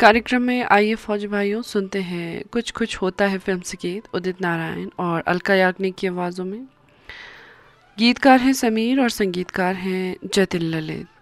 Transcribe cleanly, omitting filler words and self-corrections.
कार्यक्रम में आइए फौजी भाइयों सुनते हैं कुछ कुछ होता है फिल्म से गीत उदित नारायण और अलका याग्निक की आवाज़ों में। गीतकार हैं समीर और संगीतकार हैं जतिन ललित।